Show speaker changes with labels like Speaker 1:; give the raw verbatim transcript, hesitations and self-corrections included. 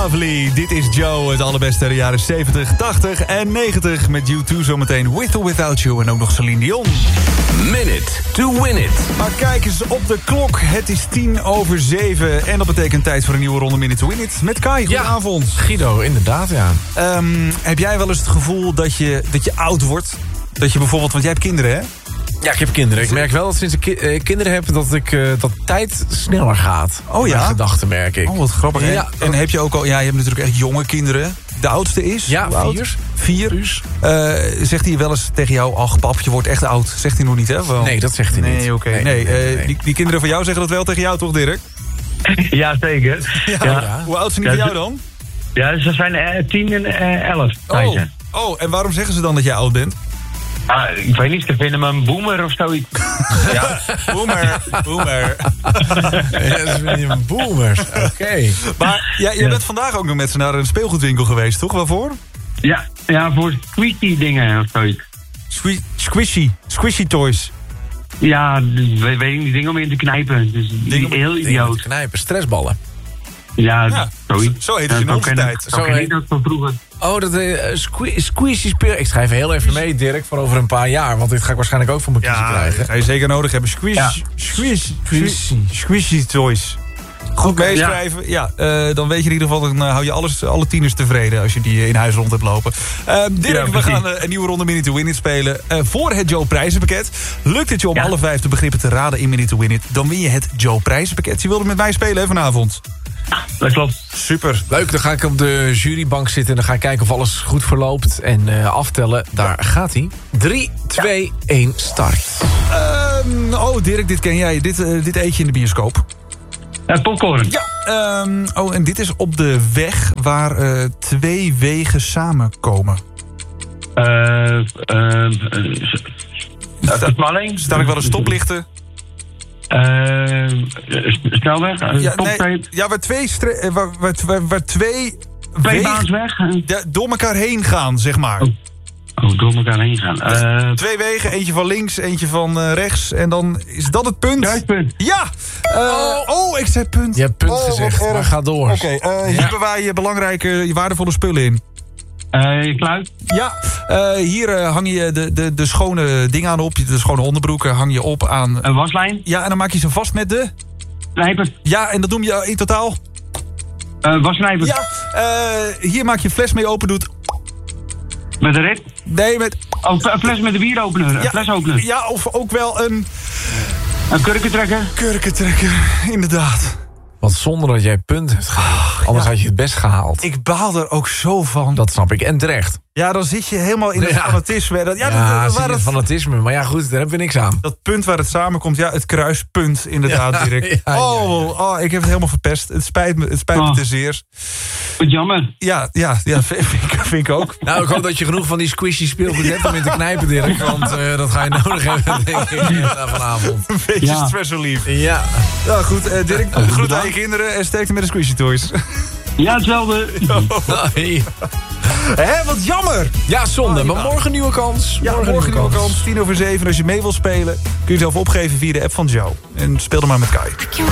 Speaker 1: Lovely. Dit is Joe, het allerbeste uit de jaren zeventig, tachtig en negentig. Met U twee zometeen With or Without You en ook nog Celine Dion.
Speaker 2: Minute to win it.
Speaker 1: Maar kijk eens op de klok. Het is tien over zeven. En dat betekent tijd voor een nieuwe ronde Minute to Win It. Met Kai, goedenavond.
Speaker 3: Ja, Guido, inderdaad, ja.
Speaker 1: Um, heb jij wel eens het gevoel dat je, dat je oud wordt? Dat je bijvoorbeeld, want jij hebt kinderen, hè?
Speaker 3: Ja, ik heb kinderen. Ik merk wel dat sinds ik ki- eh, kinderen heb... dat ik uh, dat tijd sneller gaat.
Speaker 1: Oh ja?
Speaker 3: Mijn gedachten merk ik.
Speaker 1: Oh, wat grappig.
Speaker 3: Ja.
Speaker 1: En, en heb je ook al... Ja, je hebt natuurlijk echt jonge kinderen. De oudste is?
Speaker 3: Ja,
Speaker 1: Hoe oud?
Speaker 3: vier.
Speaker 1: Vier. Uh, zegt hij wel eens tegen jou... Ach, pap, je wordt echt oud. Zegt hij nog niet, hè? Wel?
Speaker 3: Nee, dat zegt hij
Speaker 1: nee,
Speaker 3: niet.
Speaker 1: Okay.
Speaker 3: Nee,
Speaker 1: nee,
Speaker 3: nee,
Speaker 1: uh,
Speaker 3: nee.
Speaker 1: Die, die kinderen van jou zeggen dat wel tegen jou, toch, Dirk?
Speaker 4: Ja, zeker.
Speaker 1: Ja.
Speaker 4: Ja.
Speaker 1: Hoe oud zijn die
Speaker 4: Ja,
Speaker 1: van jou dan?
Speaker 4: Ja, ze zijn uh, tien en uh, elf.
Speaker 1: Oh. oh, en waarom zeggen ze dan dat jij oud bent?
Speaker 4: Ah, ik weet niet, ze vinden me een boomer of zoiets.
Speaker 1: Ja, boomer, boomer.
Speaker 3: Ja, ze vinden je een boomers. Oké. Okay.
Speaker 1: Maar ja, je bent vandaag ook nog met ze naar een speelgoedwinkel geweest, toch? Waarvoor?
Speaker 4: Ja, ja, voor squeaky dingen of zoiets.
Speaker 1: Sque- squishy, squishy toys.
Speaker 4: Ja, weet weet niet, dingen om in te knijpen. Dus
Speaker 1: Dingen om-
Speaker 4: heel idioot.
Speaker 3: Knijpen, stressballen.
Speaker 4: Ja,
Speaker 1: Ja,
Speaker 4: zoiets.
Speaker 1: zo heet het in
Speaker 4: Ja,
Speaker 1: onze
Speaker 4: ken ik-
Speaker 1: tijd.
Speaker 4: Zo
Speaker 3: Zo
Speaker 4: ken
Speaker 3: heet-
Speaker 4: ik dat van vroeger.
Speaker 3: Oh, dat uh, sque- squeezy speel. Ik schrijf heel even mee, Dirk, voor over een paar jaar. Want dit ga ik waarschijnlijk ook voor mijn kiezen
Speaker 1: Ja, dat
Speaker 3: krijgen.
Speaker 1: ga je zeker nodig hebben. Squish,
Speaker 4: Ja.
Speaker 1: squish,
Speaker 3: Squishy.
Speaker 1: squishy, squishy toys. Goed meeschrijven. Ja, ja uh, dan weet je in ieder geval, dan uh, hou je alles, alle tieners tevreden als je die uh, in huis rond hebt lopen. Uh, Dirk,
Speaker 4: Ja,
Speaker 1: we
Speaker 4: precies.
Speaker 1: gaan uh, een nieuwe ronde Minute to Win It spelen. Uh, voor het Joe Prijzenpakket. Lukt het je om
Speaker 4: Ja.
Speaker 1: alle vijf de begrippen te raden in Minute to Win It, dan win je het Joe Prijzenpakket. Je wilde met mij spelen hè, vanavond.
Speaker 4: Dat klopt.
Speaker 1: Super.
Speaker 3: Leuk, dan ga ik op de jurybank zitten en dan ga ik kijken of alles goed verloopt. En uh, aftellen, daar gaat hij. drie, twee, één, start.
Speaker 1: Um, oh, Dirk, dit ken jij. Dit, uh, dit eet je in de bioscoop.
Speaker 4: Uh, popcorn.
Speaker 1: Ja. Um, oh, en dit is op de weg waar uh, twee wegen samenkomen.
Speaker 4: Eh, uh, uh, versmalling.
Speaker 1: Staan ook wel eens stoplichten.
Speaker 4: Eh, snelweg. Uh,
Speaker 1: Ja, nee,
Speaker 4: stopstreep.
Speaker 1: ja waar twee, stre- eh, waar, waar, waar, waar twee
Speaker 4: Twee
Speaker 1: wegen
Speaker 4: baansweg.
Speaker 1: ja, door elkaar heen gaan, zeg maar.
Speaker 4: Oh. Oh, door elkaar heen gaan. Uh,
Speaker 1: Twee wegen, eentje van links, eentje van uh, rechts. En dan is dat het punt.
Speaker 4: Kruispunt.
Speaker 1: Ja! Uh, oh. oh, ik zei punt.
Speaker 3: Je hebt punt
Speaker 1: oh, wat
Speaker 3: gezegd,
Speaker 1: erg.
Speaker 3: maar ga door.
Speaker 1: Oké, okay, uh, hier bewaar je belangrijke, je waardevolle spullen in.
Speaker 4: Uh, kluit.
Speaker 1: Ja, uh, hier uh, hang je de, de, de schone dingen aan op. De schone onderbroeken hang je op aan...
Speaker 4: Een waslijn.
Speaker 1: Ja, en dan maak je ze vast met de...
Speaker 4: Snijper.
Speaker 1: Ja, en dat noem je in totaal...
Speaker 4: Uh, wassnijper.
Speaker 1: Ja, uh, hier maak je fles mee open, doet...
Speaker 4: Met een rit.
Speaker 1: Nee, met...
Speaker 4: Oh, een fles met een bieropener. Een
Speaker 1: Ja,
Speaker 4: flesopener.
Speaker 1: ja, of ook wel een
Speaker 4: Een kurkentrekker.
Speaker 1: kurkentrekker, inderdaad.
Speaker 3: Want zonder dat jij punt hebt gehaald, anders
Speaker 1: ja.
Speaker 3: had je het best gehaald.
Speaker 1: Ik baal er ook zo van.
Speaker 3: Dat snap ik, en terecht.
Speaker 1: Ja, dan zit je helemaal in het
Speaker 3: Ja.
Speaker 1: fanatisme. Dat, ja,
Speaker 3: Ja,
Speaker 1: dat,
Speaker 3: zie
Speaker 1: waar
Speaker 3: je,
Speaker 1: het,
Speaker 3: fanatisme. Maar ja, goed, daar hebben we niks aan.
Speaker 1: dat punt waar het samenkomt, ja, het kruispunt, inderdaad,
Speaker 3: Ja,
Speaker 1: Dirk.
Speaker 3: ja, ja, ja.
Speaker 1: Oh, oh, ik heb het helemaal verpest. Het spijt me, het spijt me
Speaker 4: Oh.
Speaker 1: te zeer.
Speaker 4: Wat jammer.
Speaker 1: Ja, ja, ja vind, ik, vind ik ook.
Speaker 3: Nou, ik hoop dat je genoeg van die squishy speelgoed hebt om in te knijpen, Dirk. Want uh, dat ga je nodig hebben, denk ik, uh, vanavond.
Speaker 1: Een beetje
Speaker 4: Ja.
Speaker 1: stress relief.
Speaker 3: Ja.
Speaker 1: Ja, goed, uh, Dirk,
Speaker 4: Uh,
Speaker 1: groet aan
Speaker 4: bedankt.
Speaker 1: je kinderen en sterkte met de squishy toys.
Speaker 4: Ja, hetzelfde.
Speaker 3: Hey.
Speaker 1: Hé, wat jammer!
Speaker 3: Ja, zonde. Maar morgen nieuwe kans.
Speaker 1: Ja, morgen nieuwe kans, tien over zeven. Als je mee wil spelen, kun je zelf opgeven via de app van Joe. En speel er maar met Kai.